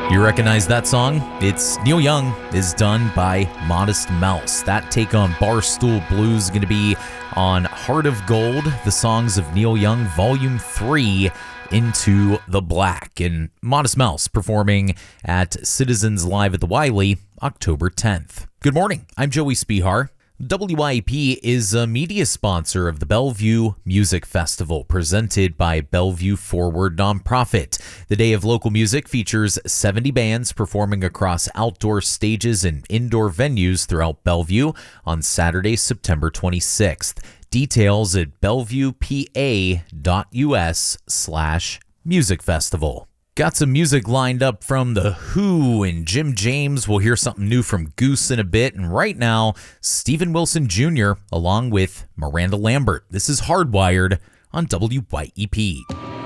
You recognize that song? It's Neil Young is done by Modest Mouse. That take on Barstool Blues is going to be on Heart of Gold, the songs of Neil Young, Volume 3, Into the Black. And Modest Mouse performing at Citizens Live at the Wiley, October 10th. Good morning, I'm Joey Spihar. WYEP is a media sponsor of the Bellevue Music Festival, presented by Bellevue Forward Nonprofit. The Day of Local Music features 70 bands performing across outdoor stages and indoor venues throughout Bellevue on Saturday, September 26th. Details at bellevuepa.us/music festival. Got some music lined up from The Who and Jim James. We'll hear something new from Goose in a bit. And right now, Steven Wilson Jr. along with Miranda Lambert. This is Hardwired on WYEP.